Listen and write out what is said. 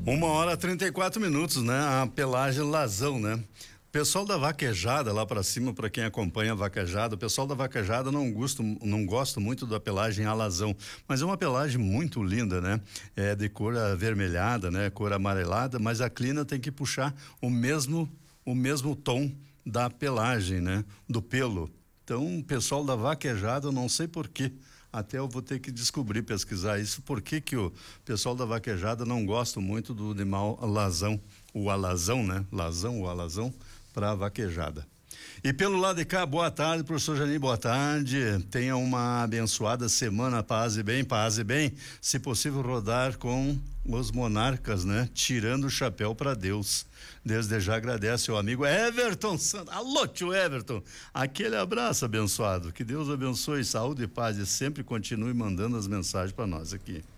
1h34, né? A pelagem Lazão, né? Pessoal da vaquejada lá pra cima, pra quem acompanha a vaquejada, o pessoal da vaquejada não gosta muito da pelagem alazão, mas é uma pelagem muito linda, né? É de cor avermelhada, né? Cor amarelada, mas a crina tem que puxar o mesmo tom da pelagem, né? Do pelo. Então, o pessoal da vaquejada, eu não sei por quê. Até eu vou ter que descobrir, pesquisar isso, por que o pessoal da vaquejada não gosta muito do animal alazão, o alazão, né? Lazão, o alazão, para a vaquejada. E pelo lado de cá, boa tarde, professor Janim, boa tarde. Tenha uma abençoada semana, paz e bem. Se possível, rodar com os monarcas, né? Tirando o chapéu para Deus. Desde já agradece ao amigo Everton Santos. Alô, tio Everton. Aquele abraço abençoado. Que Deus abençoe, saúde e paz e sempre continue mandando as mensagens para nós aqui.